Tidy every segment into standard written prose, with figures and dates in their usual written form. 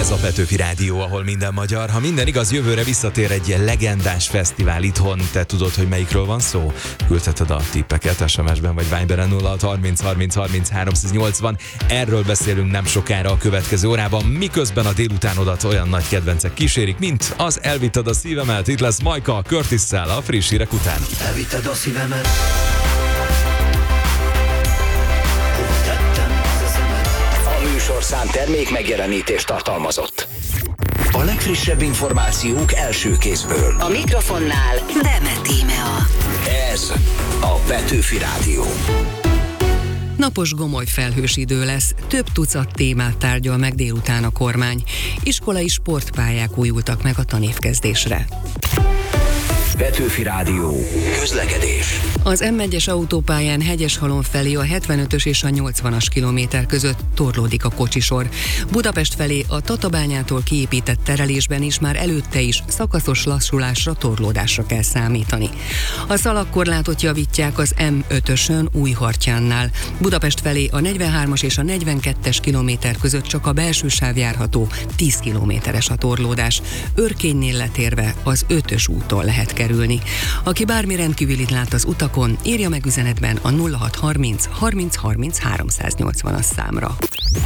Ez a Petőfi Rádió, ahol minden magyar. Ha minden igaz, jövőre visszatér egy legendás fesztivál itthon. Te tudod, hogy melyikről van szó? Küldheted a tippeket SMS-ben vagy Viberen 06 30 30 30 380. Erről beszélünk nem sokára a következő órában, miközben a délutánodat olyan nagy kedvencek kísérik, mint az Elvitted a szívemet. Itt lesz Majka Curtisszel a friss hírek után. Elvitted a szívemet. Műsorszám termék megjelenítést tartalmazott. A legfrissebb információk első kézből. A mikrofonnál Demet Tímea. Ez a Petőfi Rádió. Napos gomoly felhős idő lesz, több tucat témát tárgyal meg délután a kormány. Iskolai sportpályák újultak meg a tanévkezdésre. Petőfi Rádió. Közlekedés. Az M1-es autópályán Hegyeshalom felé a 75-ös és a 80-as kilométer között torlódik a kocsisor. Budapest felé a Tatabányától kiépített terelésben is már előtte is szakaszos lassulásra, torlódásra kell számítani. A szalagkorlátot javítják az M5-ösön Újhartyánnál. Budapest felé a 43-as és a 42-es kilométer között csak a belső sáv járható, 10 kilométeres a torlódás. Örkénynél letérve az 5-ös úton lehet kerülni. Aki bármi rendkívülit lát az utakon, írja meg üzenetben a 0630 30 30 380-as számra.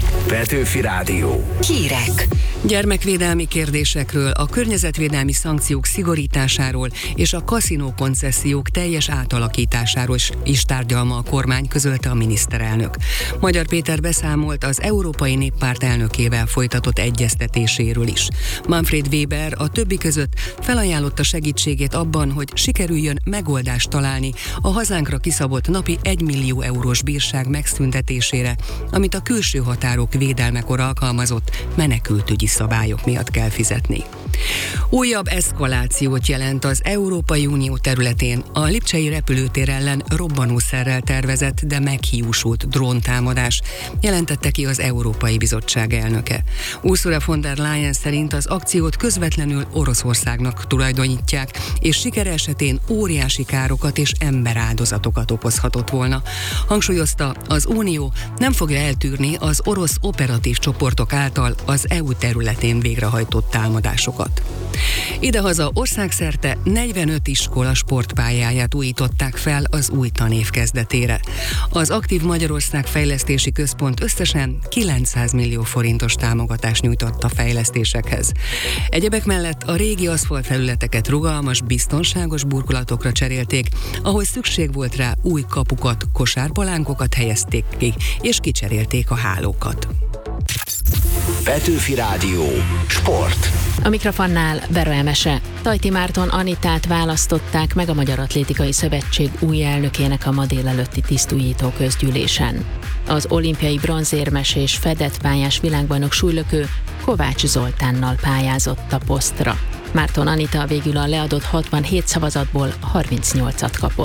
Petőfi Rádió. Hírek. Gyermekvédelmi kérdésekről, a környezetvédelmi szankciók szigorításáról és a kaszinó koncesziók teljes átalakításáról is tárgyal ma a kormány, közölte a miniszterelnök. Magyar Péter beszámolt az Európai Néppárt elnökével folytatott egyeztetéséről is. Manfred Weber a többi között felajánlotta segítségét abban, hogy sikerüljön megoldást találni a hazánkra kiszabott napi 1 millió eurós bírság megszüntetésére, amit a külső határok védelmekor alkalmazott menekültügyi szabályok miatt kell fizetni. Újabb eszkalációt jelent az Európai Unió területén a lipcsei repülőtér ellen robbanószerrel tervezett, de meghiúsult dróntámadás, jelentette ki az Európai Bizottság elnöke. Ursula von der Leyen szerint az akciót közvetlenül Oroszországnak tulajdonítják, és sikere esetén óriási károkat és emberáldozatokat okozhatott volna. Hangsúlyozta, az Unió nem fogja eltűrni az orosz operatív csoportok által az EU területén végrehajtott támadásokat. Idehaza országszerte 45 iskola sportpályáját újították fel az új tanév kezdetére. Az Aktív Magyarország Fejlesztési Központ összesen 900 millió forintos támogatást nyújtott a fejlesztésekhez. Egyebek mellett a régi aszfaltfelületeket rugalmas, biztonságos burkolatokra cserélték, ahol szükség volt rá, új kapukat, kosárpalánkokat helyezték ki, és kicserélték a hálókat. Petőfi Rádió. Sport. A mikrofonnál Vera Emese. Tajti Márton Anitát választották meg a Magyar Atlétikai Szövetség új elnökének a ma délelőtti tisztújító közgyűlésen. Az olimpiai bronzérmes és fedett pályás világbajnok súlylökő Kovács Zoltánnal pályázott a posztra. Márton Anita végül a leadott 67 szavazatból 38-at kapott.